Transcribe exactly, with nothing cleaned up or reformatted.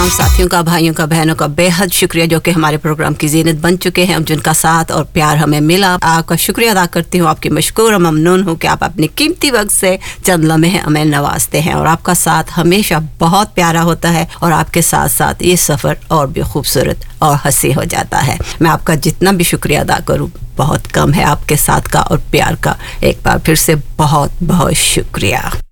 साथियों का, भाइयों का, बहनों का बेहद शुक्रिया जो कि हमारे प्रोग्राम की जीनत बन चुके हैं, जिनका साथ और प्यार हमें मिला। आपका शुक्रिया अदा करती हूँ, आपकी मशकूर और ममनून हूँ कि आप अपने कीमती वक्त से चंद लम्हे हमें नवाजते हैं और आपका साथ हमेशा बहुत प्यारा होता है और आपके साथ साथ ये सफ़र और भी खूबसूरत और हंसी हो जाता है। मैं आपका जितना भी शुक्रिया अदा करूँ बहुत कम है, आपके साथ का और प्यार का एक बार फिर से बहुत बहुत शुक्रिया।